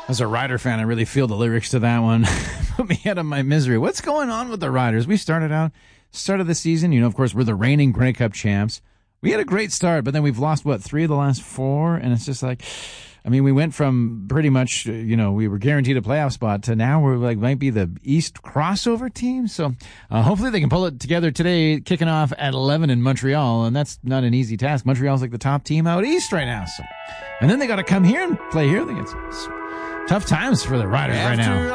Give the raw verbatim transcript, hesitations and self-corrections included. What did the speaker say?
As a Rider fan, I really feel the lyrics to that one. Put me out of my misery. What's going on with the Riders? We started out, started the season, you know, of course, we're the reigning Grey Cup champs. We had a great start, but then we've lost, what, three of the last four? And it's just like, I mean, we went from pretty much, you know, we were guaranteed a playoff spot to now we're like, might be the East crossover team. So uh, hopefully they can pull it together today, kicking off at eleven in Montreal. And that's not an easy task. Montreal's like the top team out East right now. So, and then they got to come here and play here. I think it's tough times for the Riders right now.